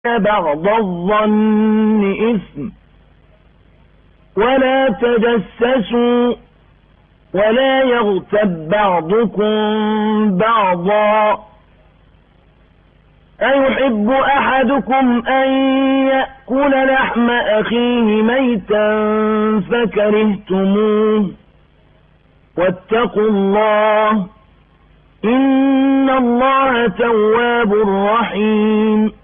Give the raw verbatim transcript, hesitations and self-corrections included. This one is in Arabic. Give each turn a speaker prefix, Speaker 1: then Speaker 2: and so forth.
Speaker 1: بعض الظن إثم ولا تجسسوا ولا يغتب بعضكم بعضا أيحب أحدكم أن يأكل لحم أخيه ميتا فكرهتموه واتقوا الله إن الله تواب رحيم.